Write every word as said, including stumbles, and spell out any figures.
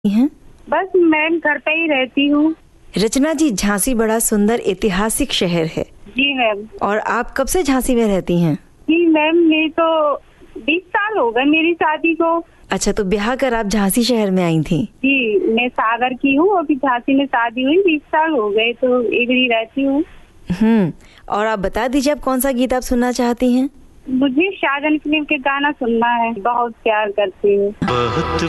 हैं? बस मैम घर पे ही रहती हूँ। रचना जी, झांसी बड़ा सुंदर ऐतिहासिक शहर है। जी मैम। और आप कब से झांसी में रहती हैं? जी मैम, मेरी तो बीस साल हो गए मेरी शादी को। अच्छा, तो ब्याह कर आप झांसी शहर में आई थी? जी, मैं सागर की हूँ, अभी झांसी में शादी हुई, बीस साल हो गए, तो इधर ही रहती हूँ। हम्म और आप बता दीजिए, आप कौन सा गीत आप सुनना चाहती हैं? मुझे शाहजहां फिल्म के गाना सुनना है, बहुत प्यार करती हूँ। बहुत